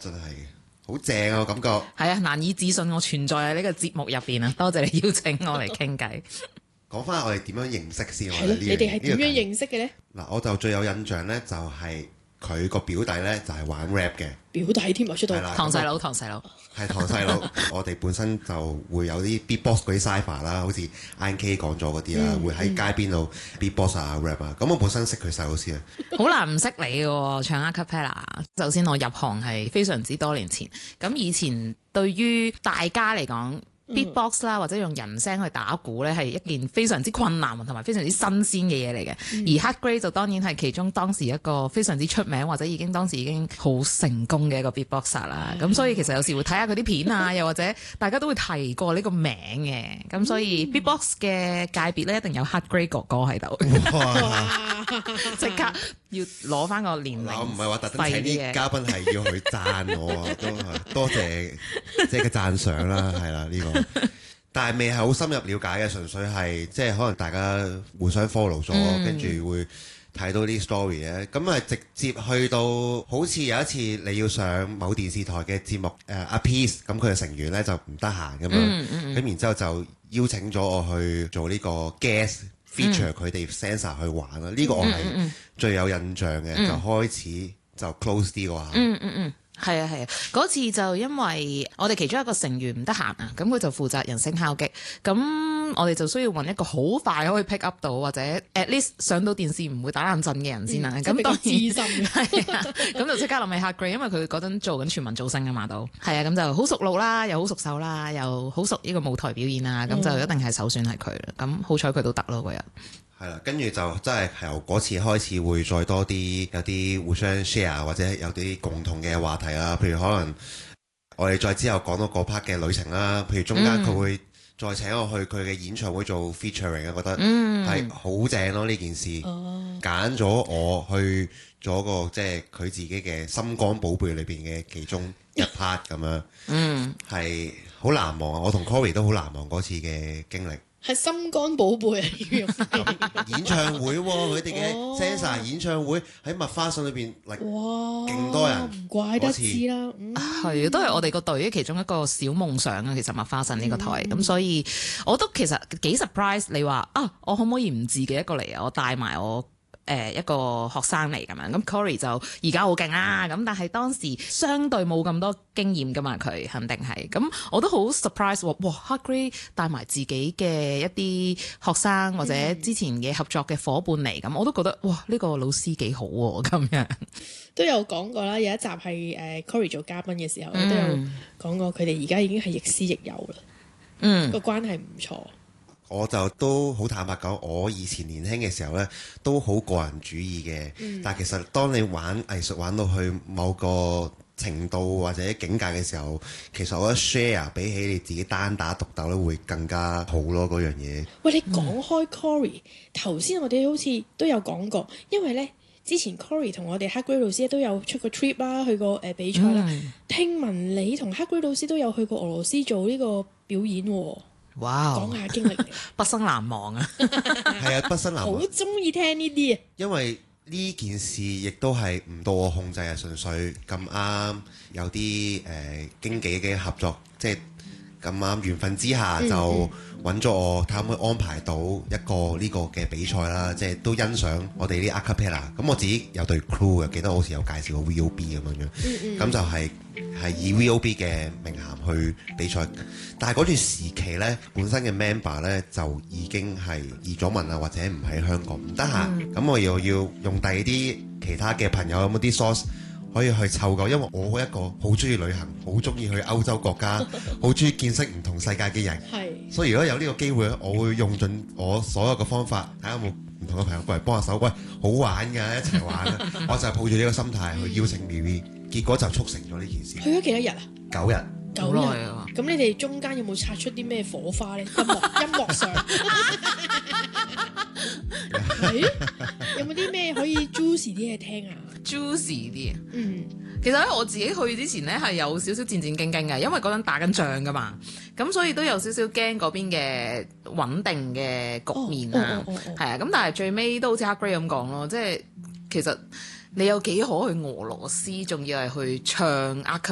真係好正啊！我感覺係啊，難以置信我存在喺呢個節目入邊啊！多謝你邀請我嚟傾偈。 講翻我哋點樣認識先， 係咯，你哋係點樣認識嘅呢？ 嗱，我就最有印象呢，就係佢個表弟呢，就係玩 rap 嘅表弟添啊，出到堂細佬，堂細佬係堂細佬。我哋本身就會有啲 beatbox 嗰啲 cypher 啦，好似 INK 講咗嗰啲啦，會喺街邊度 beatbox 啊 rap 啊。咁我本身識佢細佬先啊， 好難唔識你嘅喎，唱 acapella。首先我入行係非常之多年前，咁以前對於大家嚟講，beatbox 啦，或者用人聲去打鼓咧，係一件非常之困難同埋非常之新鮮嘅嘢嚟嘅。而 Hardgrade 就當然係其中當時一個非常之出名或者當時已經好成功嘅一個 beatboxer 啦。咁所以其實有時會睇下佢啲片啊，又或者大家都會提過呢個名嘅。咁所以 beatbox 嘅界別咧，一定有 Hardgrade 哥哥喺度。即刻要攞翻個年齡。 我唔係話特登請啲嘉賓係要去讚我啊，都係多謝即係嘅讚賞啦，係啦呢個。但係未係好深入了解嘅，純粹係即係可能大家互相 follow 咗，跟住會睇到啲 story 咧。咁啊直接去到好似有一次你要上某電視台嘅節目，阿 Peace 咁佢嘅成員咧就唔得閒咁樣，咁然之後就邀請咗我去做呢個 guest feature 佢哋 Sensor 去玩啦。呢個我係最有印象嘅，就開始就 close 啲嘅話。 係啊，嗰次就因為我哋其中一個成員唔得閒啊，咁佢就負責人聲敲擊，咁我哋就需要揾一個好快可以 pick up 到或者 at least 上到電視唔會打冷震嘅人先啦。咁當然資深嘅， 係啊，咁就即刻諗起 Hardgrade，因為佢嗰陣做緊全民造星啊嘛都係啊，咁就好熟路啦，又好熟手啦，又好熟呢個舞台表演啦，咁就一定係首選係佢啦。咁好彩佢都得咯嗰日。 係啦，跟住就真係由嗰次開始會再多啲有啲互相 share 或者有啲共同嘅話題啦。譬如可能我哋再之後講到嗰 part 嘅旅程啦，譬如中間佢會再請我去佢嘅演唱會做 featuring 啊，覺得係好正咯呢件事。揀咗我去咗個即係佢自己嘅心肝寶貝裏邊嘅其中一 part 咁樣，係好難忘啊！我同 Cory 都好難忘嗰次嘅經歷。 係心肝寶貝啊！ 演唱會喎，佢哋嘅 Sensor 演唱會喺麥花臣裏邊，哇，勁多人， 唔怪得知啦。 係都係我哋個隊其中一個小夢想啊！其實麥花臣呢個台，咁所以我都其實幾 surprise。你話啊，我可唔可以唔自己一個嚟啊？我帶埋我一個學生嚟咁樣，咁 Cory 就而家好勁啦，咁但係當時相對冇咁多經驗噶嘛，佢肯定係，咁我都好 surprise 喎，哇 Hardgrade 帶埋自己嘅一啲學生或者之前嘅合作嘅伙伴嚟，咁我都覺得哇呢個老師幾好喎，咁樣都有講過啦，有一集係Cory 做嘉賓嘅時候咧，都有講過佢哋而家已經係亦師亦友啦，個關係唔錯。 我就都好坦白講，我以前年輕嘅時候呢，都好個人主義嘅。但係其實當你玩藝術玩到去某個程度或者境界嘅時候，其實我覺得 share 比起你自己單打獨鬥咧，會更加好咯嗰樣嘢。 喂，你講開 Cory，頭先我哋好似都有講過，因為呢，之前 Cory 同我哋 Hardgrade 老師都有出過 trip 啦，去過比賽啦。聽聞你同 Hardgrade 老師都有去過俄羅斯做呢個表演喎。 哇！ 講下經歷， 畢生難忘啊！ 係啊，畢生難忘。 好中意聽呢啲啊！ 因為呢件事亦都係唔到我控制啊，純粹咁啱有啲經紀嘅合作，即係咁啱緣分之下就揾咗我，睇可唔可以安排到一個呢個嘅比賽啦。即係都欣賞我哋啲 acapella。咁我自己有隊 crew 嘅，記得我好似有介紹過 VOB 咁樣，咁就係以 VOB 嘅名銜去比賽。但係嗰段時期呢，本身嘅 member 呢就已經係移咗民啊，或者唔喺香港唔得閒。咁我又要用第二啲其他嘅朋友有冇啲 source可以去湊夠，因為我一個好中意旅行，好中意去歐洲國家，好中意見識唔同世界嘅人。所以如果有呢個機會咧，我會用盡我所有嘅方法，睇下有冇唔同嘅朋友過嚟幫下手。喂，好玩㗎，一齊玩啊！我就係抱住呢個心態去邀請 Miri，結果就促成咗呢件事。 去咗幾多日啊 ？9日。 9日啊！咁你哋中間有冇擦出啲咩火花咧？音樂上，有冇啲咩可以 juicy 啲嘢聽啊 ？juicy 啲啊？其實咧我自己去之前咧係有少少戰戰兢兢嘅，因為嗰陣打緊仗噶嘛，咁所以都有少少驚嗰邊嘅穩定嘅局面啊，係啊，咁但係最尾都好似 Hardgrade 咁講咯，即係其實你有幾可去俄羅斯，仲要係去唱